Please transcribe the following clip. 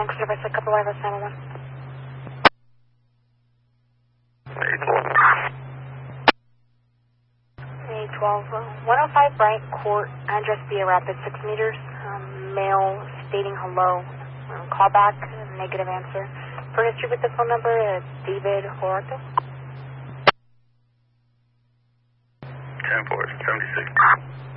Tank service, a couple of us, 911. 812, 105 Bryant Court, address via rapid 6 meters, male stating hello, call back, negative answer. For history with the phone number, David Horto. 10-4, 76.